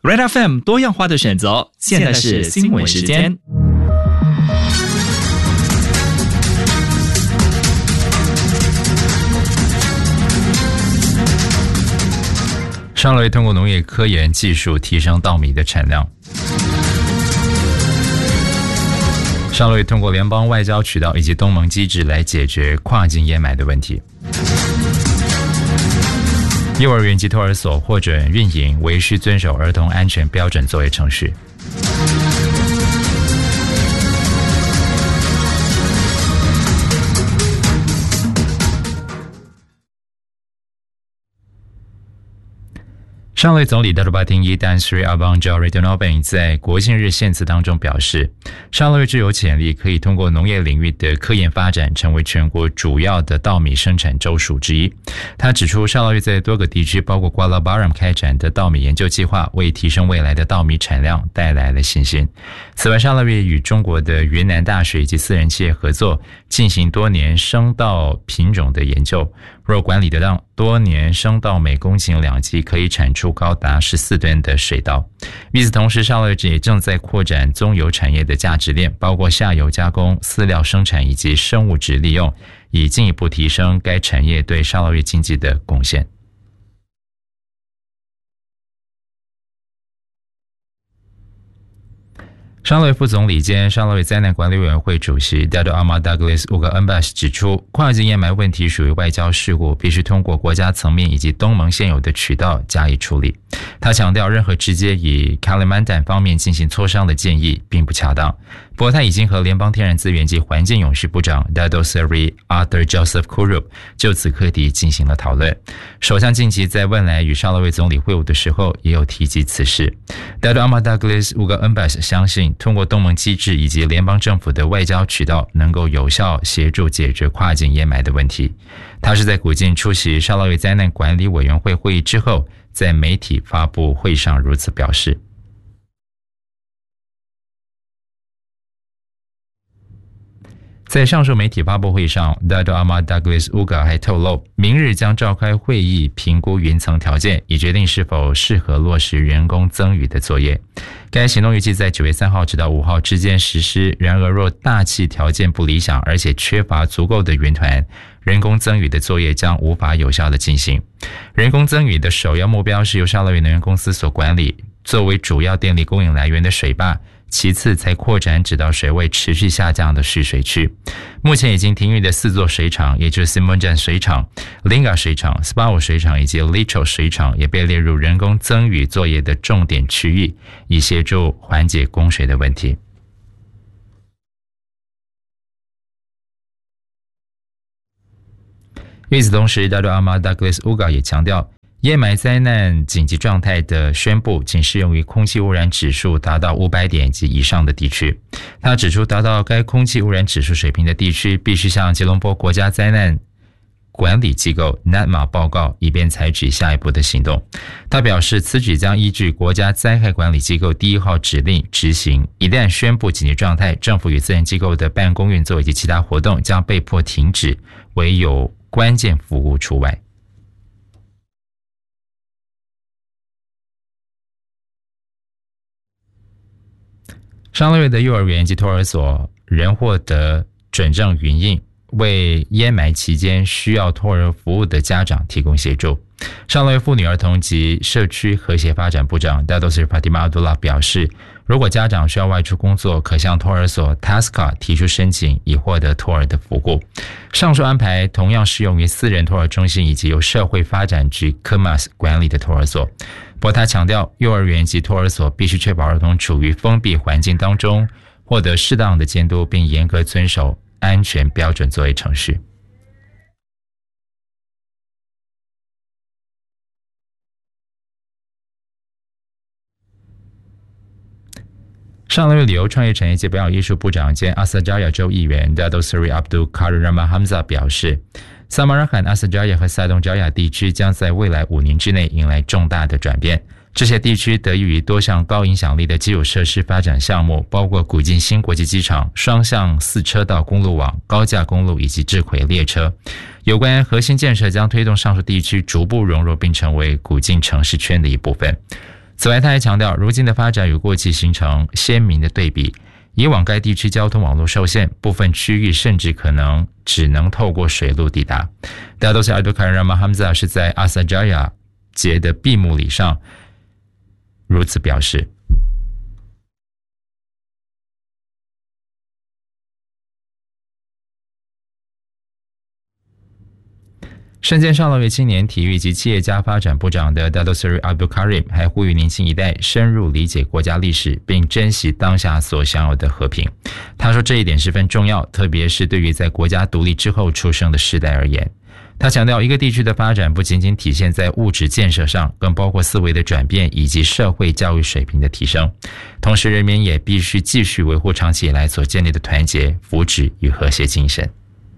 Red FM 多样化的选择，现在是新闻时间。 上乐通过农业科研技术提升稻米的产量。上乐通过联邦外交渠道以及东盟机制来解决跨境掩埋的问题。幼儿园及托儿所获准运营，唯需遵守儿童安全标准作业程序。上位总理达鲁巴丁伊丹斯瑞阿邦乔瑞多诺本在国庆日献词当中表示，上位具有潜力可以通过农业领域的科研发展，成为全国主要的稻米生产州属之一。他指出，沙劳越在多个地区，包括瓜拉巴朗开展的稻米研究计划，为提升未来的稻米产量带来了信心。此外，沙劳越与中国的云南大学以及私人企业合作，进行多年生稻品种的研究。若管理得当，多年生稻每公顷2基可以产出高达14吨的水稻。与此同时，沙劳越也正在扩展棕油产业的价值链，包括下游加工、饲料生产以及生物质利用，以进一步提升该产业对沙劳越经济的贡献。沙劳越副总理兼沙劳越灾难管理委员会主席 Dato Ahmad Douglas Uga Embas 指出，跨境掩埋问题属于外交事务，必须通过国家层面以及东盟现有的渠道加以处理。他强调，任何直接以 Kalimantan 方面进行磋商的建议并不恰当。不过他已经和联邦天然资源及环境永续部长 Dato Seri Arthur Joseph Kurup 就此课题进行了讨论。首相近期在汶莱与沙劳越总理会晤的时候也有提及此事。Dato Ahmad Douglas Uga Embas 相信，通过东盟机制以及联邦政府的外交渠道，能够有效协助解决跨境掩埋的问题。他是在古晋出席沙劳越灾难管理委员会会议之后，在媒体发布会上如此表示。在上述媒体发布会上， Dato Ahmad Douglas Uga 还透露，明日将召开会议评估云层条件，以决定是否适合落实人工增雨的作业。该行动预计在9月3号至到5号之间实施，然而若大气条件不理想，而且缺乏足够的云团，人工增雨的作业将无法有效的进行。人工增雨的首要目标是由沙劳越能源公司所管理，作为主要电力供应来源的水坝，其次才扩展直到水位持续下降的蓄水区。目前已经停运的4座水厂，也就是 Simonjan 水厂、Lingga 水厂、Spawo 水厂以及 Litchell 水厂，也被列入人工增雨作业的重点区域，以协助缓解供水的问题。与此同时， Dato Ahmad Douglas Uga 也强调，掩埋灾难紧急状态的宣布仅适用于空气污染指数达到500点及以上的地区。他指出，达到该空气污染指数水平的地区必须向吉隆坡国家灾难管理机构 NADMA 报告，以便采取下一步的行动。他表示，此举将依据国家灾害管理机构第1号指令执行，一旦宣布紧急状态，政府与私人机构的办公运作以及其他活动将被迫停止，唯有关键服务除外。沙劳越的幼儿园及托儿所仍获得准证云印，为掩埋期间需要托儿服务的家长提供协助。沙劳越妇女儿童及社区和谐发展部长 Dato Seri Fatimah Abdullah 表示，如果家长需要外出工作，可向托儿所 TASCA 提出申请，以获得托儿的服务。上述安排同样适用于私人托儿中心以及由社会发展局 KEMAS 管理的托儿所。不过他强调，幼儿园及托儿所必须确保儿童处于封闭环境当中，获得适当的监督，并严格遵守安全标准作业程序。沙劳越旅游创业产业界表演艺术部长兼阿萨加亚州议员 Dato Seri Abdul Karim Rahman Hamza 表示，萨马拉罕、阿萨加亚和萨东加亚地区将在未来5年之内迎来重大的转变。这些地区得益于多项高影响力的基础设施发展项目，包括古晋新国际机场、双向4车道公路网、高架公路以及智轨列车。有关核心建设将推动上述地区逐步融入并成为古晋城市圈的一部分。 此外，他还强调，如今的发展与过去形成鲜明的对比。以往该地区交通网络受限，部分区域甚至可能只能透过水路抵达。大都是阿杜卡拉玛哈姆扎是在阿萨扎亚节的闭幕礼上如此表示。身兼沙拉越青年体育及企业家发展部长的 Dato Seri Abdul Karim 还呼吁年轻一代深入理解国家历史，并珍惜当下所享有的和平。他说这一点十分重要，特别是对于在国家独立之后出生的世代而言。他强调，一个地区的发展不仅仅体现在物质建设上，更包括思维的转变以及社会教育水平的提升。同时，人民也必须继续维护长期以来所建立的团结、福祉与和谐精神。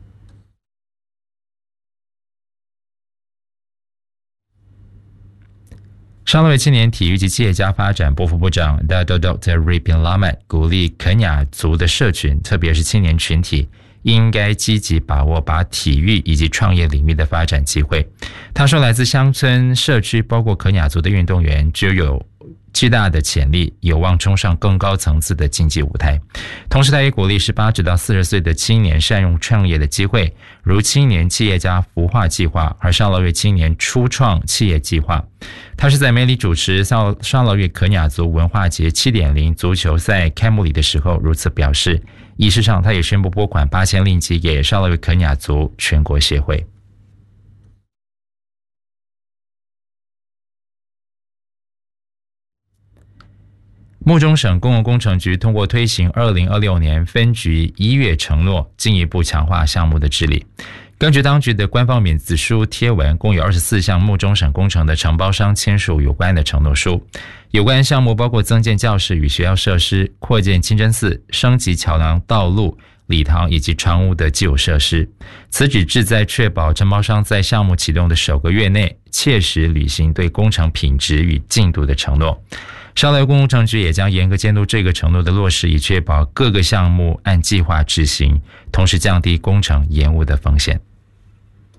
沙拉越青年体育及企业家发展部副部长 Dato Dr. Ripin Lamat 鼓励肯雅族的社群，特别是青年群体，应该积极把握体育以及创业领域的发展机会。他说，来自乡村社区，包括肯雅族的运动员，具有巨大的潜力，有望冲上更高层次的竞技舞台。同时，他也鼓励18直到40岁的青年善用创业的机会，如青年企业家孵化计划和沙拉越青年初创企业计划。他是在梅里主持沙拉越肯雅族文化节 7.0 足球赛开幕礼的时候如此表示。仪式上，他也宣布拨款8000令吉给沙拉越肯雅族全国协会。木中省公共工程局通过推行2026年分局1月承诺，进一步强化项目的治理。根据当局的官方免字书贴文，共有24项木中省工程的承包商签署有关的承诺书。有关项目包括增建教室与学校设施、扩建清真寺、升级桥梁、道路、礼堂以及船屋的既有设施。此举旨在确保承包商在项目启动的首个月内，切实履行对工程品质与进度的承诺。沙拉越公工程局也将严格监督这个承诺的落实，以确保各个项目按计划执行，同时降低工程延误的风险。